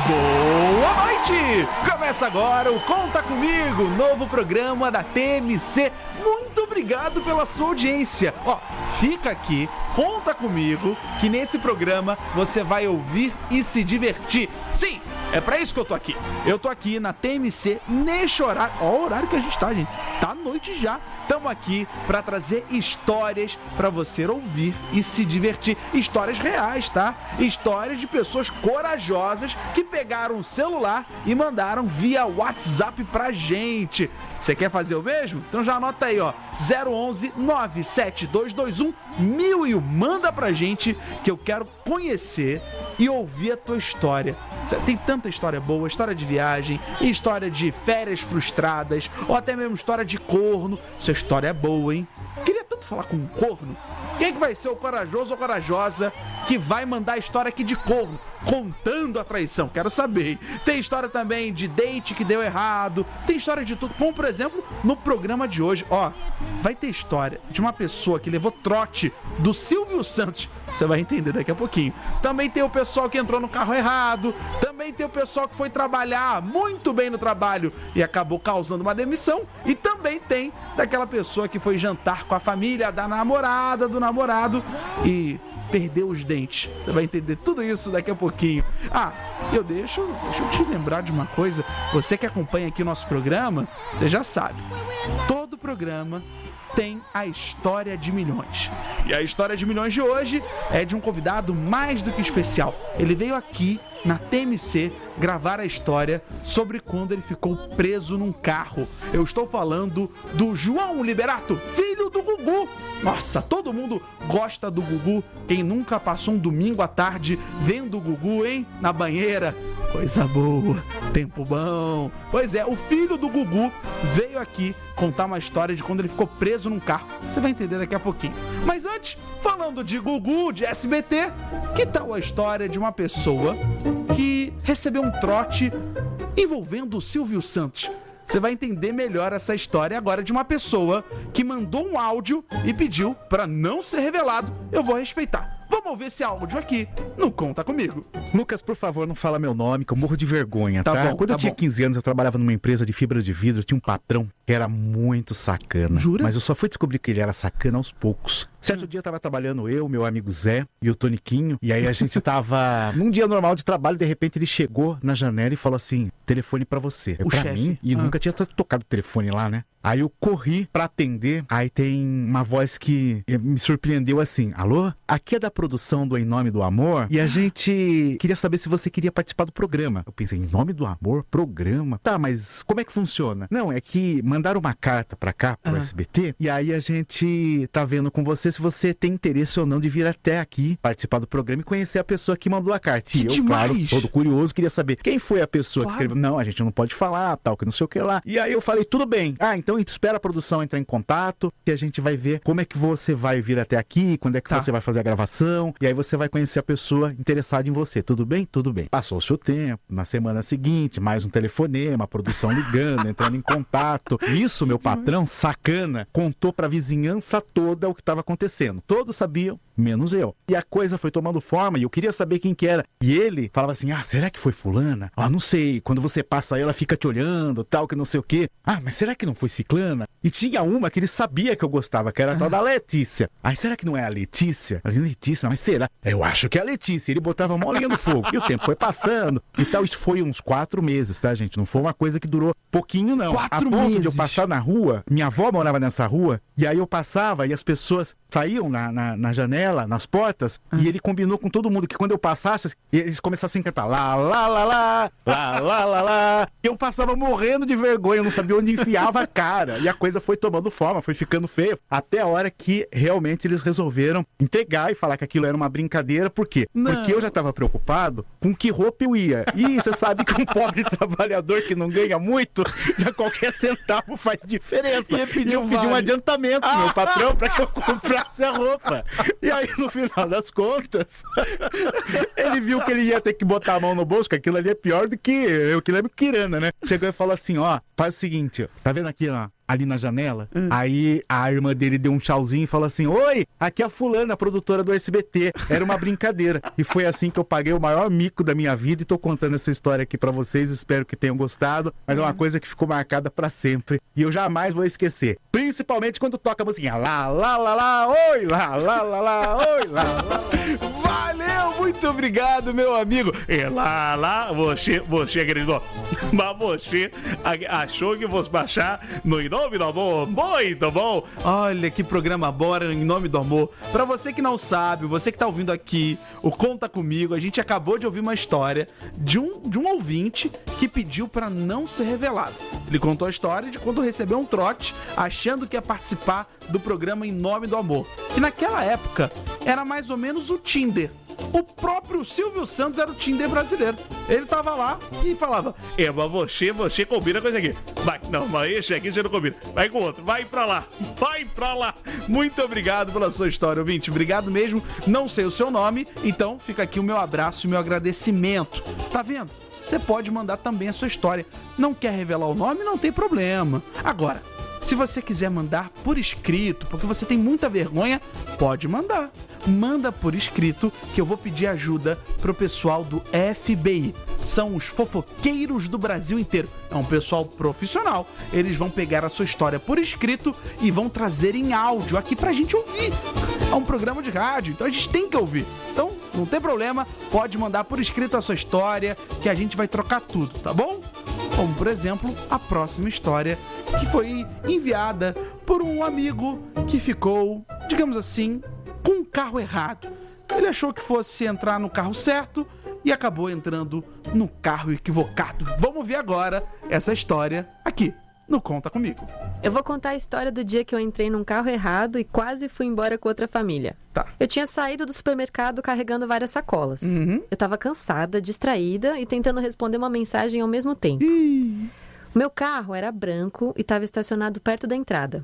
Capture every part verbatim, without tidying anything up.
Boa noite! Começa agora o Conta Comigo, novo programa da T M C. Muito obrigado pela sua audiência. Ó, fica aqui, conta comigo, que nesse programa você vai ouvir e se divertir. Sim, é pra isso que eu tô aqui. Eu tô aqui na T M C neste horário. Ó o horário que a gente tá, gente. Tá à noite já. Tamo aqui pra trazer histórias pra você ouvir e se divertir. Histórias reais, tá? Histórias de pessoas corajosas que pegaram o celular e mandaram via WhatsApp pra gente. Você quer fazer o mesmo? Então já anota aí, ó. zero onze nove sete dois dois um mil e um. Manda pra gente que eu quero conhecer e ouvir a tua história. Tem tanta história boa, história de viagem, história de férias frustradas, ou até mesmo história de corno. Sua história é boa, hein? Queria tanto falar com um corno. Quem que vai ser o corajoso ou corajosa que vai mandar a história aqui de corno, contando a traição? Quero saber, hein? Tem história também de date que deu errado, tem história de tudo. Como, por exemplo, no programa de hoje, ó, vai ter história de uma pessoa que levou trote do Silvio Santos. Você vai entender daqui a pouquinho. Também tem o pessoal que entrou no carro errado. Também tem o pessoal que foi trabalhar muito bem no trabalho e acabou causando uma demissão. E também tem daquela pessoa que foi jantar com a família da namorada, do namorado e perdeu os dentes. Você vai entender tudo isso daqui a pouquinho. Ah, eu deixo, deixa eu te lembrar de uma coisa. Você que acompanha aqui o nosso programa, você já sabe. Todo programa tem a história de milhões. E a história de milhões de hoje é de um convidado mais do que especial. Ele veio aqui na T M C gravar a história sobre quando ele ficou preso num carro. Eu estou falando do João Liberato, filho do Gugu. Nossa, todo mundo gosta do Gugu. Quem nunca passou um domingo à tarde vendo o Gugu, hein? Na banheira. Coisa boa, tempo bom. Pois é, o filho do Gugu veio aqui contar uma história de quando ele ficou preso num carro. Você vai entender daqui a pouquinho. Mas antes, falando de Gugu, de S B T, que tal a história de uma pessoa que recebeu um trote envolvendo o Silvio Santos? Você vai entender melhor essa história agora de uma pessoa que mandou um áudio e pediu para não ser revelado. Eu vou respeitar. Vamos ouvir esse áudio aqui no Conta Comigo. Lucas, por favor, não fala meu nome, que eu morro de vergonha, tá? Tá bom, Quando tá eu tinha bom. quinze anos, eu trabalhava numa empresa de fibra de vidro, tinha um patrão que era muito sacana. Jura? Mas eu só fui descobrir que ele era sacana aos poucos. Certo dia eu tava trabalhando eu, meu amigo Zé e o Toniquinho, e aí a gente tava num dia normal de trabalho, de repente ele chegou na janela e falou assim, telefone pra você. O pra chefe. mim, e Ah. nunca tinha tocado o telefone lá, né? Aí eu corri pra atender, aí tem uma voz que me surpreendeu assim, alô? Aqui é da produção do Em Nome do Amor, e a gente queria saber se você queria participar do programa. Eu pensei, Em Nome do Amor? Programa? Tá, mas como é que funciona? Não, é que mandaram uma carta pra cá, pro Ah. S B T, e aí a gente tá vendo com você se você tem interesse ou não de vir até aqui, participar do programa e conhecer a pessoa que mandou a carta. Que E eu, demais! claro, todo curioso, queria saber quem foi a pessoa Claro. que escreveu. Não, a gente não pode falar, tal, que não sei o que lá. E aí eu falei, tudo bem. Ah, então espera a produção entrar em contato, que a gente vai ver como é que você vai vir até aqui, quando é que Tá. você vai fazer a gravação, e aí você vai conhecer a pessoa interessada em você. Tudo bem? Tudo bem. Passou-se o tempo, na semana seguinte, mais um telefonema, a produção ligando, entrando em contato. Isso, meu patrão, sacana, contou pra vizinhança toda o que estava acontecendo. Todos sabiam, menos eu. E a coisa foi tomando forma, e eu queria saber quem que era. E ele falava assim, ah, será que foi fulana? Ah, não sei, quando você passa aí, ela fica te olhando, tal, que não sei o quê. Ah, mas será que não foi ciclana? E tinha uma que ele sabia que eu gostava, que era a tal da Letícia. Aí, será que não é a Letícia? Eu falei, Letícia, mas será? Eu acho que é a Letícia. Ele botava a molinha no fogo. E o tempo foi passando. E tal, isso foi uns quatro meses, tá, gente? Não foi uma coisa que durou pouquinho, não. Quatro a ponto meses? de eu passar na rua, minha avó morava nessa rua, e aí eu passava e as pessoas saíam na, na, na janela, nas portas, Ah. e ele combinou com todo mundo que quando eu passasse, eles começassem a cantar lá, lá, lá, lá, lá, lá, lá, lá. E eu passava morrendo de vergonha, eu não sabia onde enfiava a cara. E a coisa foi tomando forma, foi ficando feia, até a hora que realmente eles resolveram entregar e falar que aquilo era uma brincadeira. Por quê? Não. Porque eu já estava preocupado com que roupa eu ia. E você sabe que um pobre trabalhador que não ganha muito, já qualquer centavo faz diferença. Ia pedir E eu um pedi um vale. adiantamento pro meu patrão para que eu comprasse a roupa. E aí, no final das contas, ele viu que ele ia ter que botar a mão no bolso, que aquilo ali é pior do que eu que lembro Kirana, né? Chegou e falou assim, ó, faz o seguinte, ó, tá vendo aqui, ó? ali na janela. Hum. Aí a irmã dele deu um tchauzinho e falou assim: oi, aqui é a fulana, a produtora do S B T. Era uma brincadeira. E foi assim que eu paguei o maior mico da minha vida e tô contando essa história aqui pra vocês. Espero que tenham gostado. Mas é uma coisa que ficou marcada pra sempre. E eu jamais vou esquecer. Principalmente quando toca a musiquinha lá, lá, lá, lá, oi, lá, lá, lá, lá, oi, lá, lá. Valeu, muito obrigado, meu amigo. E lá, lá, você, você gritou. Mas você achou que fosse baixar no Em Nome do Amor? Muito bom. Olha que programa bora, Em Nome do Amor. Pra você que não sabe, você que tá ouvindo aqui o Conta Comigo, a gente acabou de ouvir uma história de um, de um ouvinte que pediu pra não ser revelado. Ele contou a história de quando recebeu um trote achando que ia participar do programa Em Nome do Amor, que naquela época era mais ou menos o Tinder. O próprio Silvio Santos era o Tinder brasileiro. Ele tava lá e falava: é, mas você, você combina com esse aqui. Vai, não, mas esse aqui você não combina. Vai com outro, vai pra lá, vai pra lá. Muito obrigado pela sua história, ouvinte. Obrigado mesmo. Não sei o seu nome, então fica aqui o meu abraço e o meu agradecimento. Tá vendo? Você pode mandar também a sua história. Não quer revelar o nome? Não tem problema. Agora, se você quiser mandar por escrito, porque você tem muita vergonha, pode mandar. Manda por escrito que eu vou pedir ajuda pro pessoal do F B I. São os fofoqueiros do Brasil inteiro. É um pessoal profissional. Eles vão pegar a sua história por escrito e vão trazer em áudio aqui pra gente ouvir. É um programa de rádio, então a gente tem que ouvir. Então, não tem problema, pode mandar por escrito a sua história que a gente vai trocar tudo, tá bom? Como, por exemplo, a próxima história que foi enviada por um amigo que ficou, digamos assim, com um carro errado. Ele achou que fosse entrar no carro certo e acabou entrando no carro equivocado. Vamos ver agora essa história aqui no Conta Comigo. Eu vou contar a história do dia que eu entrei num carro errado e quase fui embora com outra família. Tá. Eu tinha saído do supermercado carregando várias sacolas. Uhum. Eu tava cansada, distraída e tentando responder uma mensagem ao mesmo tempo. Ih. Meu carro era branco e estava estacionado perto da entrada.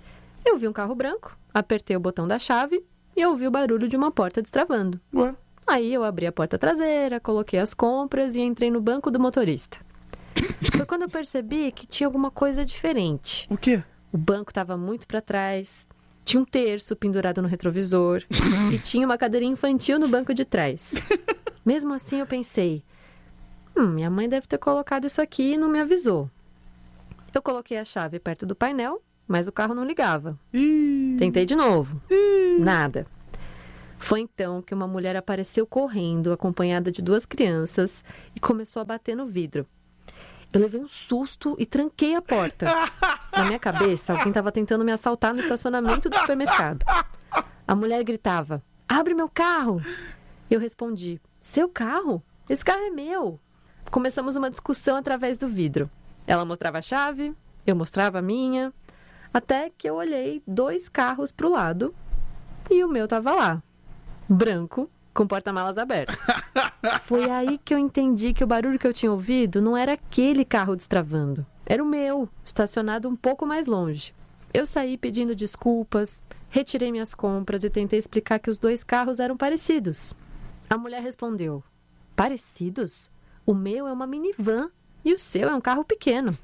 Eu vi um carro branco, apertei o botão da chave e ouvi o barulho de uma porta destravando. Ué? Aí eu abri a porta traseira, coloquei as compras e entrei no banco do motorista. Foi quando eu percebi que tinha alguma coisa diferente. O quê? O banco estava muito para trás, tinha um terço pendurado no retrovisor e tinha uma cadeirinha infantil no banco de trás. Mesmo assim eu pensei, hum, minha mãe deve ter colocado isso aqui e não me avisou. Eu coloquei a chave perto do painel, mas o carro não ligava. Ih. Tentei de novo. Ih. Nada. Foi então que uma mulher apareceu correndo, acompanhada de duas crianças, e começou a bater no vidro. Eu levei um susto e tranquei a porta. Na minha cabeça, alguém estava tentando me assaltar no estacionamento do supermercado. A mulher gritava, abre meu carro! Eu respondi, seu carro? Esse carro é meu! Começamos uma discussão através do vidro. Ela mostrava a chave, eu mostrava a minha, até que eu olhei dois carros para o lado e o meu estava lá, branco, com porta-malas aberto. Foi aí que eu entendi que o barulho que eu tinha ouvido não era aquele carro destravando. Era o meu, estacionado um pouco mais longe. Eu saí pedindo desculpas, retirei minhas compras e tentei explicar que os dois carros eram parecidos. A mulher respondeu, parecidos? O meu é uma minivan e o seu é um carro pequeno.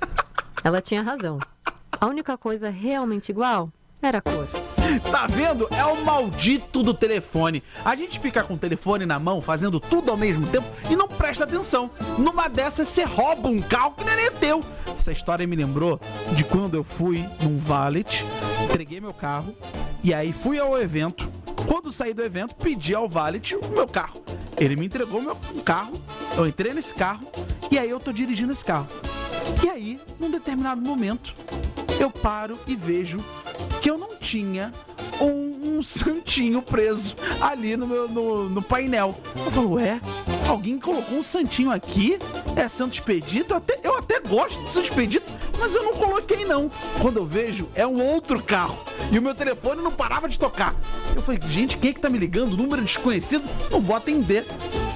Ela tinha razão. A única coisa realmente igual era a cor. Tá vendo? É o maldito do telefone. A gente fica com o telefone na mão, fazendo tudo ao mesmo tempo e não presta atenção. Numa dessas, você rouba um carro que não é nem teu. Essa história me lembrou de quando eu fui num valet, entreguei meu carro e aí fui ao evento. Quando saí do evento, pedi ao valet o meu carro. Ele me entregou meu carro, eu entrei nesse carro e aí eu tô dirigindo esse carro. E aí, num determinado momento, eu paro e vejo que eu não tinha um, um santinho preso ali no, meu, no, no painel. Eu falo, ué, alguém colocou um santinho aqui? É Santo Expedito? Eu até, eu até gosto de Santo Expedito, mas eu não coloquei não. Quando eu vejo, é um outro carro. E o meu telefone não parava de tocar. Eu falei, gente, quem é que tá me ligando? Número desconhecido? Não vou atender.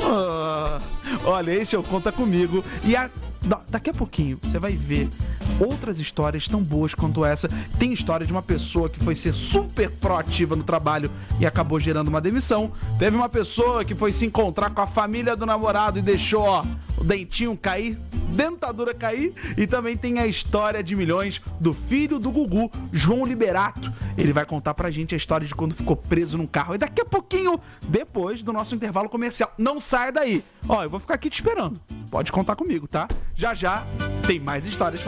Ah, olha, esse é o Conta Comigo. E a daqui a pouquinho você vai ver outras histórias tão boas quanto essa. Tem história de uma pessoa que foi ser super proativa no trabalho e acabou gerando uma demissão. Teve uma pessoa que foi se encontrar com a família do namorado e deixou, ó, o dentinho cair dentadura cair. E também tem a história de milhões do filho do Gugu, João Liberato. Ele vai contar pra gente a história de quando ficou preso num carro. E daqui a pouquinho, depois do nosso intervalo comercial. Não saia daí. Ó, eu vou ficar aqui te esperando. Pode contar comigo, tá? Já já tem mais histórias pra